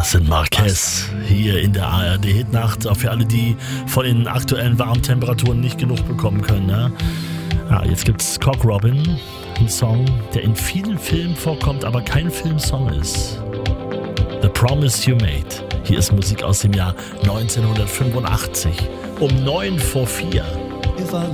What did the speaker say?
Sind Marquez hier in der ARD-Hitnacht. Auch für alle, die von den aktuellen warmen Temperaturen nicht genug bekommen können. Ne? Ja, jetzt gibt's Cock Robin, ein Song, der in vielen Filmen vorkommt, aber kein Filmsong ist. The Promise You Made. Hier ist Musik aus dem Jahr 1985. Um 3:45.